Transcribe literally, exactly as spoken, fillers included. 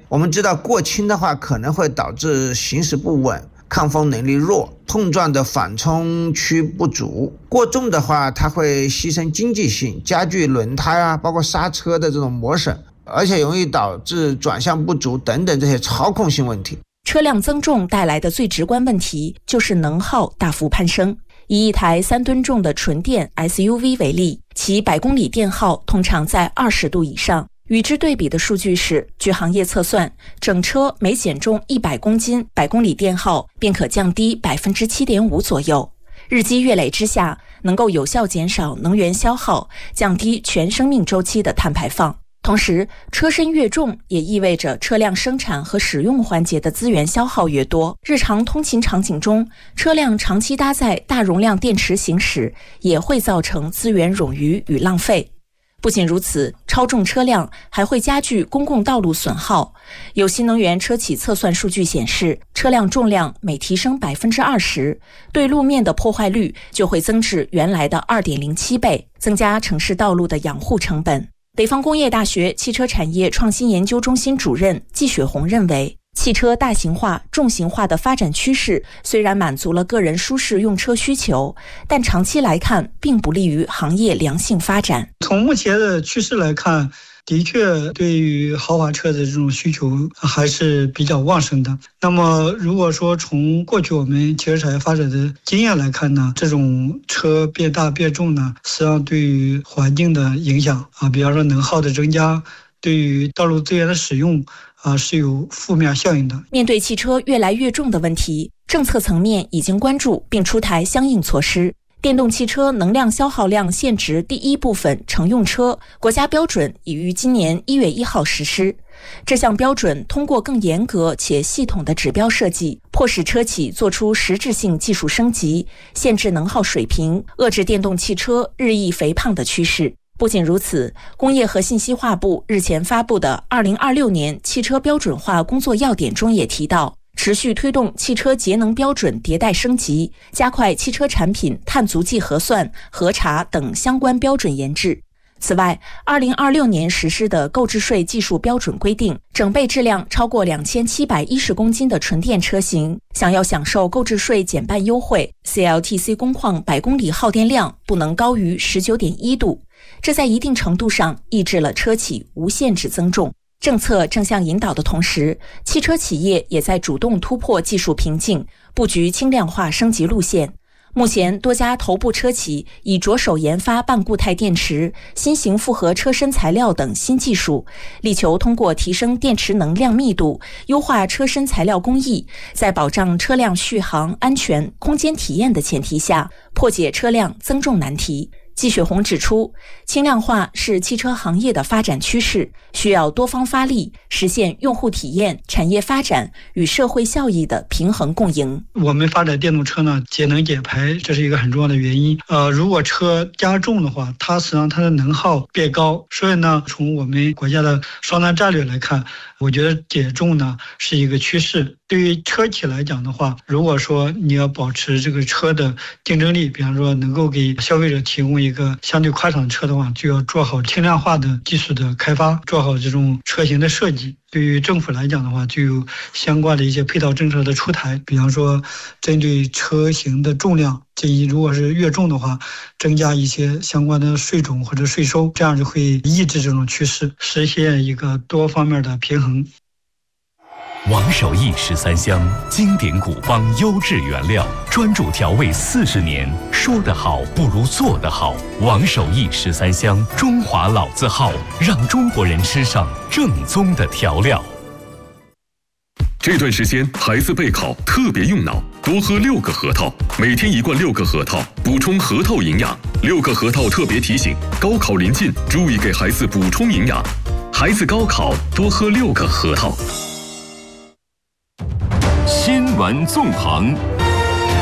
我们知道过轻的话可能会导致行驶不稳，抗风能力弱，碰撞的缓冲区不足；过重的话，它会牺牲经济性，加剧轮胎啊，包括刹车的这种磨损，而且容易导致转向不足等等这些操控性问题。 车辆增重带来的最直观问题就是能耗大幅攀升。以一台三吨重的纯电 S U V 为例，其百公里电耗通常在二十度以上。与之对比的数据是，据行业测算，整车每减重一百公斤，百公里电耗便可降低 百分之七点五 左右。日积月累之下，能够有效减少能源消耗，降低全生命周期的碳排放。同时，车身越重也意味着车辆生产和使用环节的资源消耗越多。日常通勤场景中，车辆长期搭载大容量电池行驶，也会造成资源冗余与浪费。不仅如此，超重车辆还会加剧公共道路损耗。有新能源车企测算数据显示，车辆重量每提升 百分之二十， 对路面的破坏率就会增至原来的 二点零七 倍，增加城市道路的养护成本。北方工业大学汽车产业创新研究中心主任季雪红认为，汽车大型化、重型化的发展趋势虽然满足了个人舒适用车需求，但长期来看并不利于行业良性发展。 从目前的趋势来看，的确对于豪华车的这种需求还是比较旺盛的。那么如果说从过去我们汽车产业发展的经验来看呢，这种车变大变重呢，实际上对于环境的影响啊，比方说能耗的增加，对于道路资源的使用啊是有负面效应的。 面对汽车越来越重的问题，政策层面已经关注并出台相应措施。电动汽车能量消耗量限值第一部分乘用车国家标准已于今年一月一号实施。这项标准通过更严格且系统的指标设计，迫使车企做出实质性技术升级，限制能耗水平，遏制电动汽车日益肥胖的趋势。不仅如此，工业和信息化部日前发布的二零二六年汽车标准化工作要点中也提到，持续推动汽车节能标准迭代升级，加快汽车产品碳足迹核算、核查等相关标准研制。此外，二零二六年实施的购置税技术标准规定，整备质量超过两千七百一十公斤的纯电车型，想要享受购置税减半优惠 ，C L T C 工况百公里耗电量不能高于 十九点一度，这在一定程度上抑制了车企无限制增重。政策正向引导的同时，汽车企业也在主动突破技术瓶颈，布局轻量化升级路线。目前，多家头部车企已着手研发半固态电池、新型复合车身材料等新技术，力求通过提升电池能量密度、优化车身材料工艺，在保障车辆续航、安全、空间体验的前提下，破解车辆增重难题。季雪红指出，轻量化是汽车行业的发展趋势，需要多方发力，实现用户体验、产业发展与社会效益的平衡共赢。 我们发展电动车呢，节能减排，这是一个很重要的原因。呃，如果车加重的话，它实际上它的能耗变高，所以呢，从我们国家的双碳战略来看，我觉得减重呢是一个趋势。对于车企来讲的话，如果说你要保持这个车的竞争力，比方说能够给消费者提供一个相对宽敞的车的话，就要做好轻量化的技术的开发，做好这种车型的设计。对于政府来讲的话，就有相关的一些配套政策的出台，比方说针对车型的重量，建议如果是越重的话，增加一些相关的税种或者税收，这样就会抑制这种趋势，实现一个多方面的平衡。 王守义十三香，经典古方优质原料，专注调味四十年，说得好不如做得好。王守义十三香，中华老字号，让中国人吃上正宗的调料。 这段时间孩子备考特别用脑，多喝六个核桃，每天一罐六个核桃，补充核桃营养。六个核桃特别提醒：高考临近，注意给孩子补充营养。孩子高考多喝六个核桃。 新闻纵横。